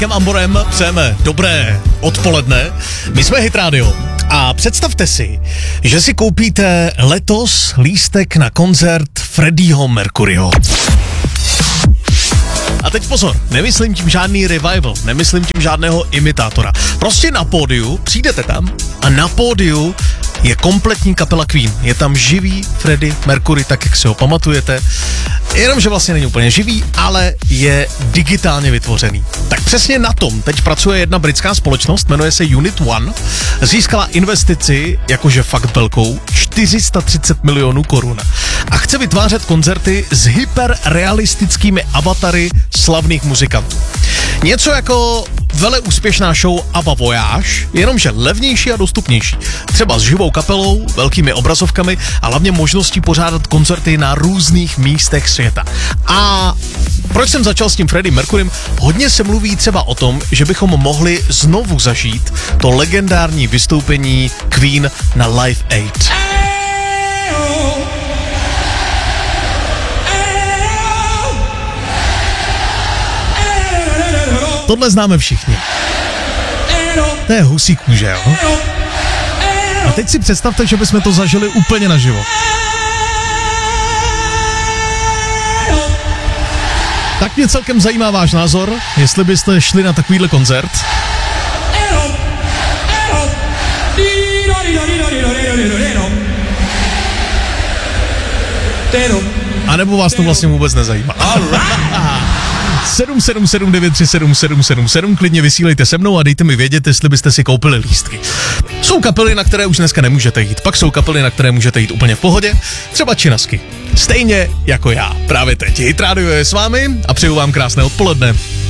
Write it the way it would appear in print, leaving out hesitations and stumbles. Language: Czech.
Amborem přejeme dobré odpoledne. My jsme Hit Radio a představte si, že si koupíte letos lístek na koncert Freddieho Mercuryho. A teď pozor, nemyslím tím žádný revival, nemyslím tím žádného imitátora. Prostě na pódiu, přijdete tam a na pódiu je kompletní kapela Queen. Je tam živý Freddie Mercury, tak jak si ho pamatujete. Jenomže vlastně není úplně živý, ale je digitálně vytvořený. Tak přesně na tom teď pracuje jedna britská společnost, jmenuje se Unit One. Získala investici, jakože fakt velkou, 430 milionů korun. A chce vytvářet koncerty s hyperrealistickými avatary slavných muzikantů. Něco jako vele úspěšná show ABBA Voyage, jenomže levnější a dostupnější. Třeba s živou kapelou, velkými obrazovkami a hlavně možností pořádat koncerty na různých místech světa. A proč jsem začal s tím Freddie Mercurym? Hodně se mluví třeba o tom, že bychom mohli znovu zažít to legendární vystoupení Queen na Live Aid. Tohle známe všichni. To je husí kůže, jo? A teď si představte, že bychom to zažili úplně naživo. Tak mě celkem zajímá váš názor, jestli byste šli na takovýhle koncert. A nebo vás to vlastně vůbec nezajímá. 777937777, klidně vysílejte se mnou a dejte mi vědět, jestli byste si koupili lístky. Jsou kapely, na které už dneska nemůžete jít, pak jsou kapely, na které můžete jít úplně v pohodě, třeba Činasky. Stejně jako já, právě teď. Hit Radio je s vámi a přeju vám krásné odpoledne.